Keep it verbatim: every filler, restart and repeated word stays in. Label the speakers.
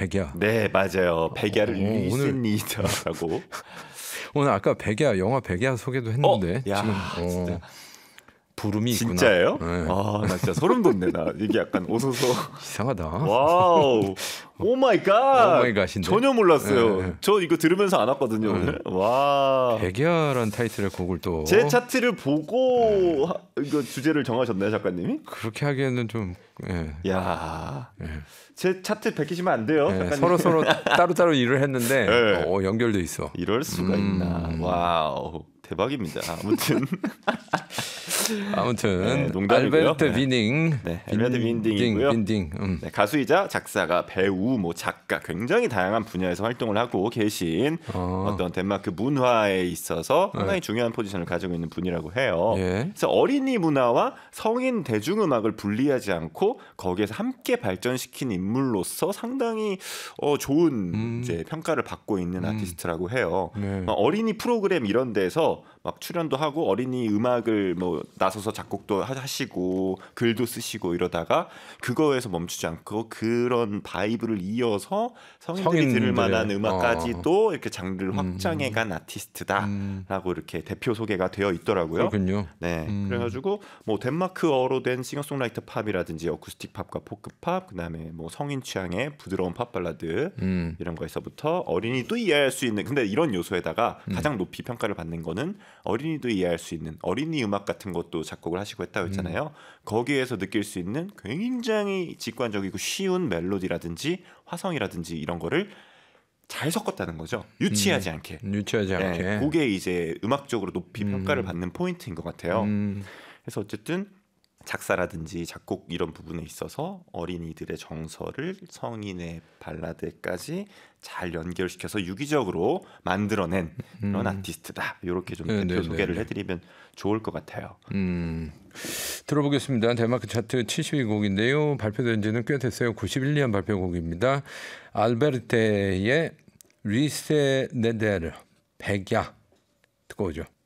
Speaker 1: 백야.
Speaker 2: 네, 맞아요. 백야를
Speaker 1: 어,
Speaker 2: 리슨
Speaker 1: 오늘-
Speaker 2: 리더라고.
Speaker 1: 오늘 아까 백야 영화 백야 소개도 했는데
Speaker 2: 어? 야,
Speaker 1: 지금 어,
Speaker 2: 진짜.
Speaker 1: 부름이 있구나.
Speaker 2: 진짜예요?
Speaker 1: 네.
Speaker 2: 아, 나 진짜 소름 돋네. 나 이게 약간 오소소.
Speaker 1: 이상하다.
Speaker 2: 와우. 오 마이 갓.
Speaker 1: 오 마이 갓인데?
Speaker 2: 전혀 몰랐어요.
Speaker 1: 네, 네.
Speaker 2: 저 이거 들으면서 안 왔거든요. 오늘. 와.
Speaker 1: 백야란 타이틀의 곡을 또
Speaker 2: 제 차트를 보고 하, 이거 주제를 정하셨나요, 작가님이?
Speaker 1: 그렇게 하기에는 좀 예.
Speaker 2: 야.
Speaker 1: 예.
Speaker 2: 제 차트 베끼시면 안 돼요,
Speaker 1: 예,
Speaker 2: 작가님.
Speaker 1: 서로 서로 따로 따로 일을 했는데
Speaker 2: 네.
Speaker 1: 어, 연결돼 있어.
Speaker 2: 이럴 수가
Speaker 1: 음.
Speaker 2: 있나. 와우. 대박입니다. 아무튼
Speaker 1: 아무튼
Speaker 2: 네, 농담이고요.
Speaker 1: 알베르트
Speaker 2: 네.
Speaker 1: 빈딩,
Speaker 2: 네, 알베르트 빈딩이고요.
Speaker 1: 빈딩. 음.
Speaker 2: 네, 가수이자 작사가, 배우, 뭐 작가 굉장히 다양한 분야에서 활동을 하고 계신
Speaker 1: 어.
Speaker 2: 어떤 덴마크 문화에 있어서 상당히 중요한 포지션을 가지고 있는 분이라고 해요.
Speaker 1: 예.
Speaker 2: 그래서 어린이 문화와 성인 대중음악을 분리하지 않고 거기에서 함께 발전시킨 인물로서 상당히 어, 좋은
Speaker 1: 음.
Speaker 2: 이제 평가를 받고 있는
Speaker 1: 음.
Speaker 2: 아티스트라고 해요.
Speaker 1: 네.
Speaker 2: 막 어린이 프로그램 이런 데서 막 출연도 하고 어린이 음악을 뭐 나서서 작곡도 하시고 글도 쓰시고 이러다가 그거에서 멈추지 않고 그런 바이브를 이어서 성인들이 들을
Speaker 1: 성인들의-
Speaker 2: 만한 음악까지도
Speaker 1: 어.
Speaker 2: 이렇게 장르를
Speaker 1: 음.
Speaker 2: 확장해간 아티스트다라고
Speaker 1: 음.
Speaker 2: 이렇게 대표 소개가 되어 있더라고요.
Speaker 1: 그렇군요.
Speaker 2: 네,
Speaker 1: 음.
Speaker 2: 그래가지고 뭐 덴마크어로 된 싱어송라이터 팝이라든지 어쿠스틱 팝과 포크 팝, 그다음에 뭐 성인 취향의 부드러운 팝 발라드
Speaker 1: 음.
Speaker 2: 이런 거에서부터 어린이도 이해할 수 있는, 근데 이런 요소에다가
Speaker 1: 음.
Speaker 2: 가장 높이 평가를 받는 거는 어린이도 이해할 수 있는 어린이 음악 같은 것도 작곡을 하시고 했다고 했잖아요.
Speaker 1: 음.
Speaker 2: 거기에서 느낄 수 있는 굉장히 직관적이고 쉬운 멜로디라든지 화성이라든지 이런 거를 잘 섞었다는 거죠. 유치하지 않게.
Speaker 1: 유치하지 않게.
Speaker 2: 네, 그게 이제 음악적으로 높이
Speaker 1: 음.
Speaker 2: 평가를 받는 포인트인 것 같아요.
Speaker 1: 음.
Speaker 2: 그래서 어쨌든 작사라든지 작곡 이런 부분에 있어서 어린이들의 정서를 성인의 발라드까지 잘 연결시켜서 유기적으로 만들어낸 그런
Speaker 1: 음.
Speaker 2: 아티스트다. 이렇게 좀
Speaker 1: 네,
Speaker 2: 대표
Speaker 1: 네,
Speaker 2: 소개를
Speaker 1: 네.
Speaker 2: 해드리면 좋을 것 같아요.
Speaker 1: 음. 들어보겠습니다. 덴마크 차트 칠십 위 곡인데요. 발표된 지는 꽤 됐어요. 구십일 년 발표곡입니다. 알베르테의 리세 네데르 백야 듣고 오죠.